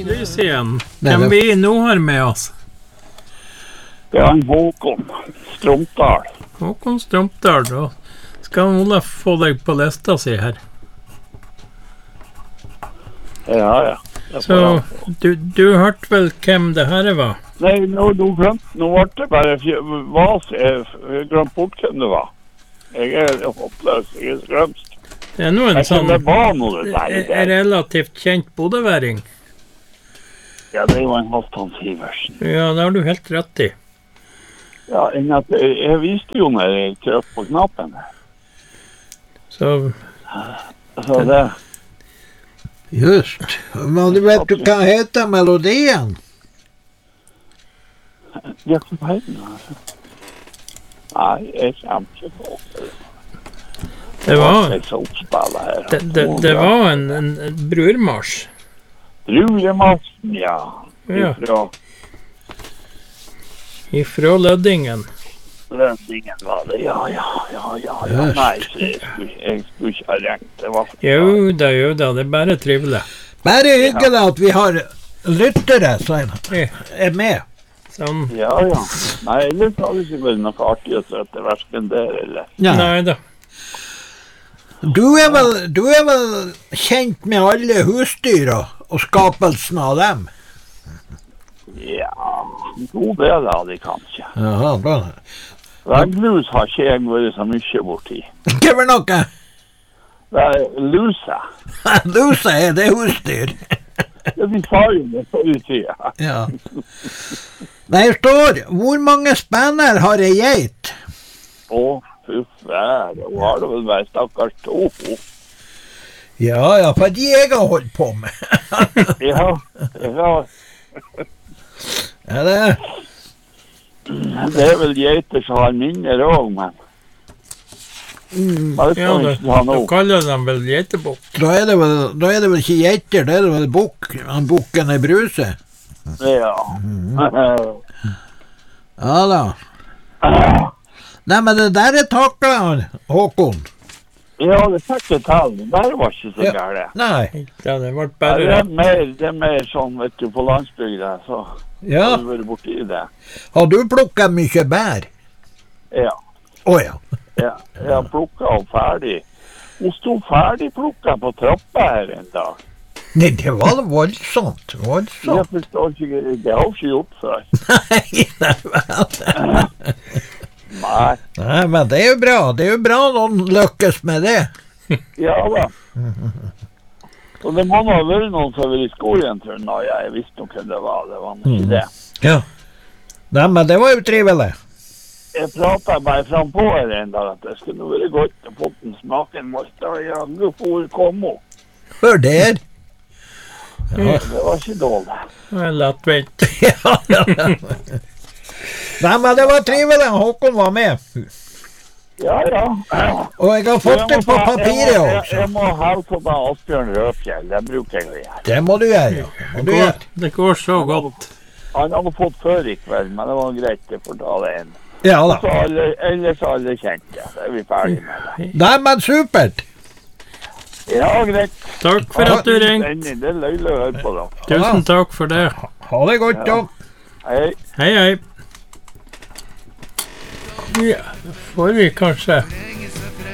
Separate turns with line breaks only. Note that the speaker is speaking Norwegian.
lys igjen. Hvem vi nå har med oss?
Det er en Håkon Strømdal.
Håkon Strømdal, da skal Olaf få deg på lista si her.
Ja.
Så du hørte vel hvem det her var?
Nei, nå ble det bare vas. Jeg glemte bort hvem det var. Jeg er hoppløs, jeg er skrømst.
Det er nå en sånn relativt kjent bodøværing.
Ja, det er jo en Halvdan Sivertsen.
Ja, det har du helt rett i.
Ja, jeg visste jo når jeg trykte på knappen. Så det...
Just. Men du vet hva heter melodien?
Ja, hva heter den? Nei, jeg kommer ikke på det.
Det var en brurmarsj.
Brurmarsjen, ja.
Ifra Lødingen.
Lødingen var det, ja. Nei, jeg skulle ikke ha rengt.
Jo da, det er bare trivelig.
Bare hyggelig at vi har lyttere som er med.
Sånn.
Ja. Nei, ellers har det ikke vært noe artig å trøtte hverken der, eller?
Ja.
Nei da.
Du er vel kjent med alle husdyr og skapelsen av dem?
Ja, en god del av de kanskje.
Jaha, bra.
Vegglus har ikke jeg vært så mye borti.
Hva var noe?
Lusa.
Lusa er det husdyr?
Ja, de sa jo det før i tida.
Ja. Nei, står, hvor mange spenner har ei geit?
Fy fære, hun har det vel vært stakkars 2.
Ja, for de jeg har holdt på med.
Ja.
Ja, det
er vel geiter som har minner også, men...
Ja, du kaller dem vel geitebukk.
Da er det vel ikke geiter, da er det vel bukk. Bukken er bruse.
Ja.
Ja da. Nei, men det der er taklet, Håkon.
Ja, det fikk jeg til. Det der var ikke så gærent.
Nei.
Ja, det var bare...
Det er mer sånn, vet du, på landsbygda, så har du vært borti det.
Har du plukket mye bær?
Ja.
Ja.
Ja, jeg har plukket og ferdig. Hun stod ferdig plukket på trappa her en dag.
Nei, det var voldsomt.
Jeg forstår ikke, det har hun ikke gjort før.
Nei, men det er jo bra. Det er jo bra noen lykkes med det.
Ja da. Og det må ha vært noen som har vært i skolen, tror jeg. Jeg visste nok hvem det var ikke det.
Ja. Nei, men det var jo trivelig.
Jeg pratet bare frem på her en dag at det skulle være godt å få den smaken måtte jeg for komme.
Hør der.
Ja. Det var ikke dårlig.
Det er lettvint.
Ja. Nei, men det var trivelig. Håkon var med.
Ja.
Og jeg har fått det på papiret også.
Jeg må halve på meg Asbjørn Rødfjell. Det bruker jeg å gjøre.
Det må du gjøre.
Det går så godt.
Han har fått før i kveld, men det var greit. Jeg får ta det inn.
Ja da.
Ellers har alle kjent det. Så er vi ferdig med det.
Nei, men supert.
Ja, greit.
Takk for at du ringte.
Det er løylig å høre på da.
Tusen takk for det.
Ha det godt da.
Hei.
Hei. Ja, får vi kanskje